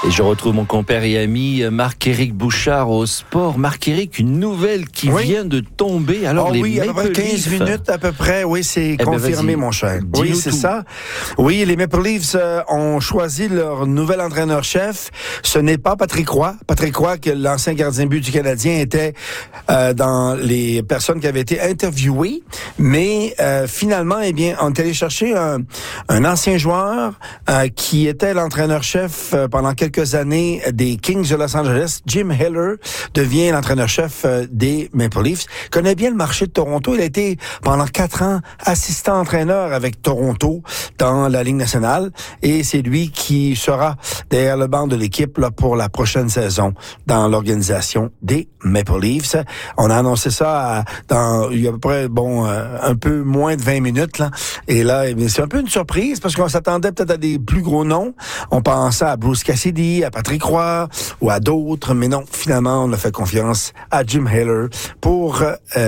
Et je retrouve mon compère et ami Marc-Éric Bouchard au sport. Marc-Éric, une nouvelle qui vient de tomber. Alors, les oui, à peu près Maple 15 Leafs. minutes à peu près. Oui, c'est confirmé, mon cher. Oui, c'est ça. Oui, les Maple Leafs ont choisi leur nouvel entraîneur-chef. Ce n'est pas Patrick Roy. Patrick Roy, que l'ancien gardien de but du Canadien, était dans les personnes qui avaient été interviewées. Mais finalement, eh bien, on est allé chercher un ancien joueur qui était l'entraîneur-chef pendant quelques années des Kings de Los Angeles. Jim Heller devient l'entraîneur-chef des Maple Leafs. Il connaît bien le marché de Toronto. Il a été pendant 4 ans assistant-entraîneur avec Toronto dans la Ligue nationale. Et c'est lui qui sera derrière le banc de l'équipe là, pour la prochaine saison dans l'organisation des Maple Leafs. On a annoncé ça il y a à peu près un peu moins de 20 minutes. Là. Et là, eh bien, c'est un peu une surprise parce qu'on s'attendait peut-être à des plus gros noms. On pensait à Bruce Cassidy, à Patrick Roy ou à d'autres, mais non, finalement, on a fait confiance à Jim Heller pour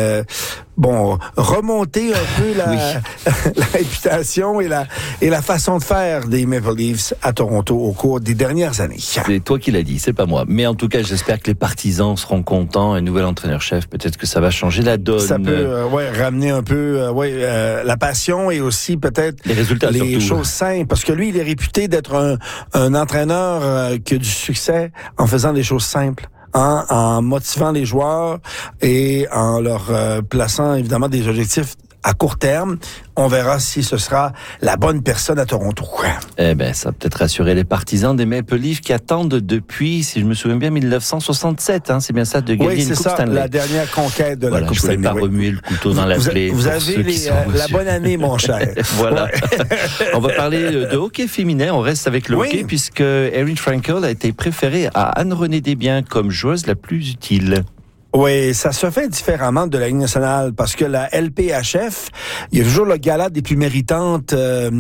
remonter un peu la réputation et la façon de faire des Maple Leafs à Toronto au cours des dernières années. C'est toi qui l'as dit, c'est pas moi. Mais en tout cas, j'espère que les partisans seront contents. Un nouvel entraîneur-chef, peut-être que ça va changer la donne. Ça peut ramener un peu la passion et aussi peut-être les résultats, les choses simples. Parce que lui, il est réputé d'être un entraîneur qui a du succès en faisant des choses simples. En motivant les joueurs et en leur plaçant évidemment des objectifs à court terme. On verra si ce sera la bonne personne à Toronto. Eh ben, ça va peut-être rassurer les partisans des Maple Leafs qui attendent depuis, si je me souviens bien, 1967. C'est bien ça, de gagner une Coupe Stanley. Oui, c'est ça, la dernière conquête de la Coupe Stanley. Je ne voulais pas remuer le couteau dans la plaie. Vous avez la bonne année, mon cher. Voilà. On va parler de hockey féminin. On reste avec le hockey puisque Erin Frankel a été préférée à Anne-Renée Desbiens comme joueuse la plus utile. Oui, ça se fait différemment de la Ligue nationale parce que la LPHF, il y a toujours le gala des plus méritantes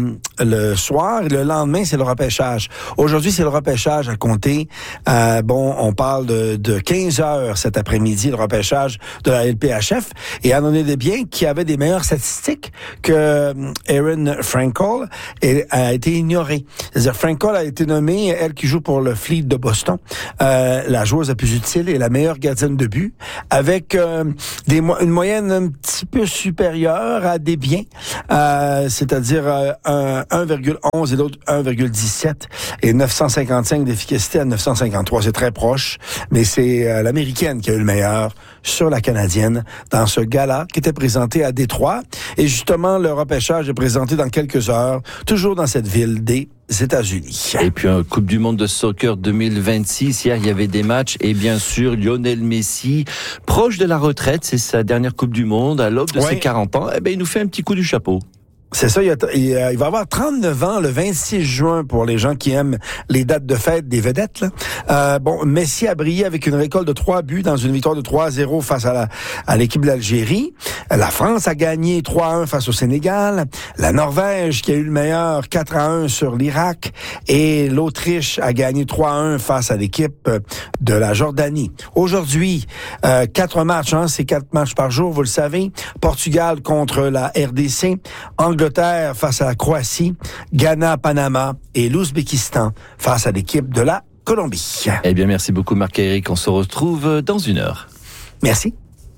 le soir et le lendemain, c'est le repêchage. Aujourd'hui, c'est le repêchage à compter. On parle de 15 heures cet après-midi, le repêchage de la LPHF. Et Anne-Renée Desbiens, qui avait des meilleures statistiques que Erin Frankel, a été ignorée. C'est-à-dire, Frankel a été nommée, elle qui joue pour le Fleet de Boston, la joueuse la plus utile et la meilleure gardienne de but, avec une moyenne un petit peu supérieure à Desbiens, c'est-à-dire 1,11 et l'autre 1,17 et 955 d'efficacité à 953. C'est très proche, mais c'est l'Américaine qui a eu le meilleur sur la Canadienne dans ce gala qui était présenté à Détroit. Et justement, le repêchage est présenté dans quelques heures, toujours dans cette ville des États-Unis. Et puis, Coupe du Monde de soccer 2026. Hier, il y avait des matchs. Et bien sûr, Lionel Messi, proche de la retraite, c'est sa dernière Coupe du Monde, à l'aube de ses 40 ans. Eh ben, il nous fait un petit coup du chapeau. C'est ça, il va avoir 39 ans le 26 juin pour les gens qui aiment les dates de fête des vedettes. Là. Messi a brillé avec une récolte de 3 buts dans une victoire de 3-0 face à l'équipe d'Algérie. La France a gagné 3-1 face au Sénégal. La Norvège qui a eu le meilleur 4-1 sur l'Irak. Et l'Autriche a gagné 3-1 face à l'équipe de la Jordanie. Aujourd'hui, 4 matchs, c'est 4 matchs par jour, vous le savez. Portugal contre la RDC. Angleterre face à la Croatie, Ghana, Panama et l'Ouzbékistan face à l'équipe de la Colombie. Eh bien, merci beaucoup Marc-Éric. On se retrouve dans 1 heure. Merci.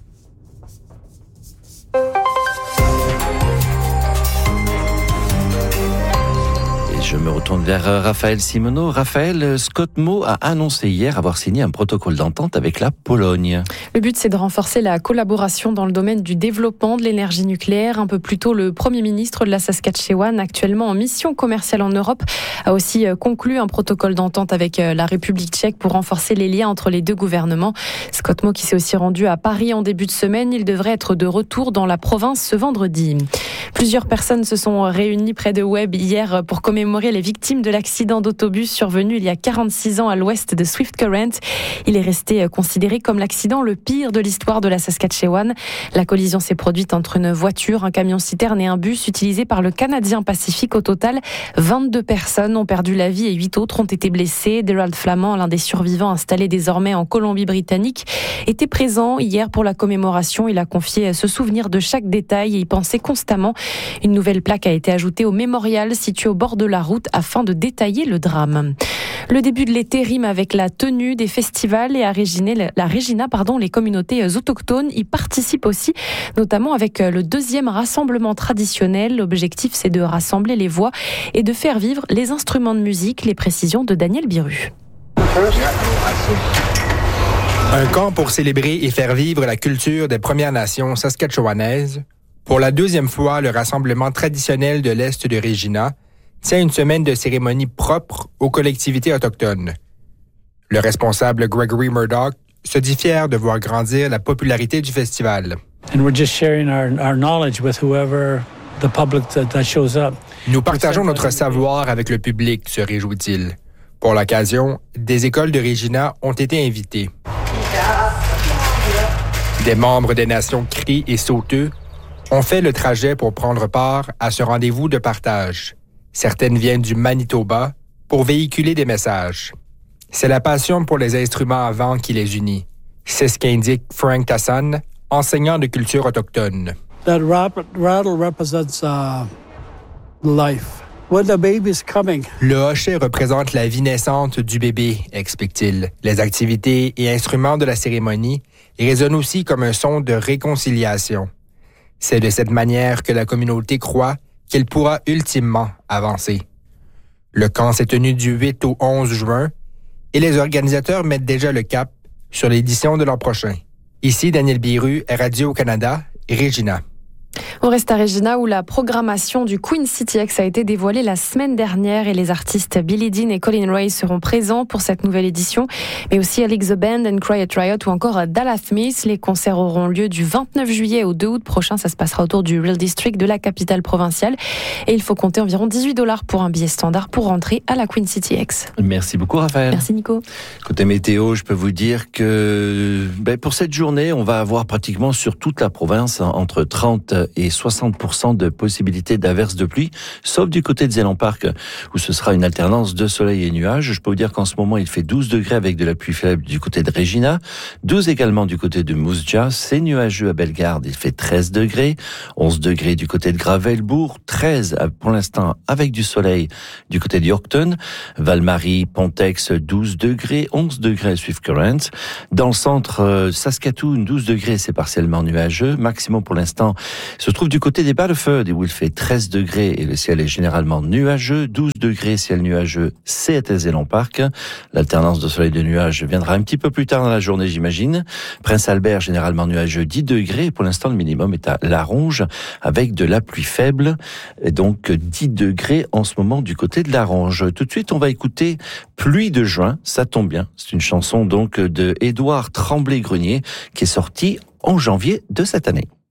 Je me retourne vers Raphaël Simoneau. Raphaël, Scott Moe a annoncé hier avoir signé un protocole d'entente avec la Pologne. Le but, c'est de renforcer la collaboration dans le domaine du développement de l'énergie nucléaire. Un peu plus tôt, le Premier ministre de la Saskatchewan, actuellement en mission commerciale en Europe, a aussi conclu un protocole d'entente avec la République tchèque pour renforcer les liens entre les deux gouvernements. Scott Moe qui s'est aussi rendu à Paris en début de semaine, il devrait être de retour dans la province ce vendredi. Plusieurs personnes se sont réunies près de Webb hier pour commémorer les victimes de l'accident d'autobus survenu il y a 46 ans à l'ouest de Swift Current. Il est resté considéré comme l'accident le pire de l'histoire de la Saskatchewan. La collision s'est produite entre une voiture, un camion-citerne et un bus utilisé par le Canadien Pacifique. Au total, 22 personnes ont perdu la vie et 8 autres ont été blessées. Derald Flamand, l'un des survivants installé désormais en Colombie-Britannique, était présent hier pour la commémoration. Il a confié se souvenir de chaque détail et y penser constamment. Une nouvelle plaque a été ajoutée au mémorial situé au bord de la route afin de détailler le drame. Le début de l'été rime avec la tenue des festivals et à la Regina, les communautés autochtones y participent aussi, notamment avec le 2e rassemblement traditionnel. L'objectif, c'est de rassembler les voix et de faire vivre les instruments de musique. Les précisions de Daniel Biru. Un camp pour célébrer et faire vivre la culture des Premières Nations saskatchewanaises. Pour la 2e fois, le rassemblement traditionnel de l'Est de Regina tient une semaine de cérémonie propre aux collectivités autochtones. Le responsable Gregory Murdoch se dit fier de voir grandir la popularité du festival. Nous partageons notre savoir avec le public, se réjouit-il. Pour l'occasion, des écoles de Regina ont été invitées. Des membres des nations Cris et Sauteux ont fait le trajet pour prendre part à ce rendez-vous de partage. Certaines viennent du Manitoba pour véhiculer des messages. C'est la passion pour les instruments à vent qui les unit. C'est ce qu'indique Frank Tassan, enseignant de culture autochtone. That rattle represents life. When the baby's coming. Le hochet représente la vie naissante du bébé, explique-t-il. Les activités et instruments de la cérémonie résonnent aussi comme un son de réconciliation. C'est de cette manière que la communauté croit qu'elle pourra ultimement avancer. Le camp s'est tenu du 8 au 11 juin et les organisateurs mettent déjà le cap sur l'édition de l'an prochain. Ici, Daniel Biru, Radio-Canada, Regina. On reste à Regina où la programmation du Queen City X a été dévoilée la semaine dernière et les artistes Billy Dean et Colin Ray seront présents pour cette nouvelle édition, mais aussi Alex the Band and Quiet Riot ou encore Dallas Smith. Les concerts auront lieu du 29 juillet au 2 août prochain. Ça se passera autour du Real District de la capitale provinciale et il faut compter environ $18 pour un billet standard pour rentrer à la Queen City X. Merci beaucoup Raphaël. Merci Nico. Côté météo, je peux vous dire que pour cette journée, on va avoir pratiquement sur toute la province entre 30 et 60% de possibilités d'averses de pluie, sauf du côté de Zéland Park, où ce sera une alternance de soleil et nuages. Je peux vous dire qu'en ce moment, il fait 12 degrés avec de la pluie faible du côté de Regina, 12 également du côté de Moose Jaw, c'est nuageux à Bellegarde, il fait 13 degrés, 11 degrés du côté de Gravelbourg, 13 pour l'instant avec du soleil du côté de Yorkton, Val-Marie, Pontex, 12 degrés, 11 degrés à Swift Current. Dans le centre, Saskatoon, 12 degrés, c'est partiellement nuageux, maximum pour l'instant se trouve du côté des Battleford où il fait 13 degrés et le ciel est généralement nuageux, 12 degrés ciel nuageux, c'est à Zéland Park. L'alternance de soleil et de nuages viendra un petit peu plus tard dans la journée, j'imagine. Prince Albert généralement nuageux, 10 degrés. Pour l'instant, le minimum est à La Ronge avec de la pluie faible, et donc 10 degrés en ce moment du côté de La Ronge. Tout de suite, on va écouter Pluie de juin, ça tombe bien. C'est une chanson donc de Édouard Tremblay-Grenier qui est sortie en janvier de cette année.